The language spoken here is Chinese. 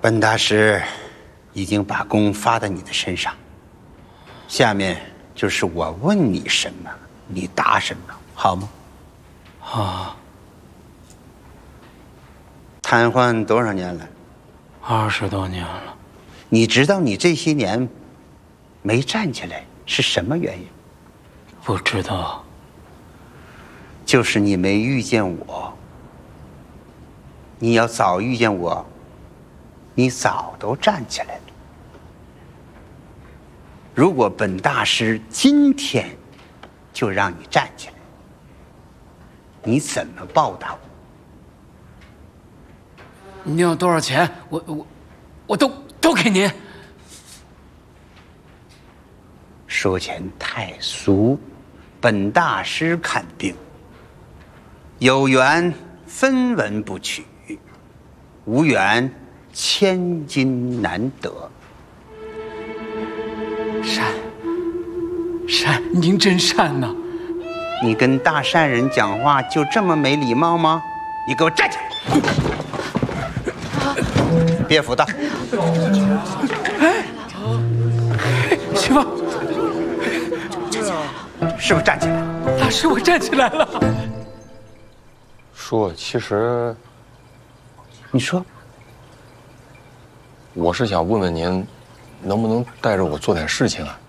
本大师已经把功发在你的身上，下面就是我问你什么，你答什么，好吗？ 啊。 瘫痪多少年了 ？20多年了。 你知道你这些年没站起来是什么原因？ 不知道。 就是你没遇见我。你要早遇见我，你早都站起来了。如果本大师今天就让你站起来，你怎么报答我？ 你要多少钱？我都给您。 说钱太俗，本大师看病，有缘分文不取，无缘千金难得。 善，您真善呐！ 你跟大善人讲话就这么没礼貌吗？你给我站起来！别扶他！ 媳妇， 是不是站起来了？ 大师，我站起来了。 叔，其实你说， 我是想问问您，能不能带着我做点事情啊？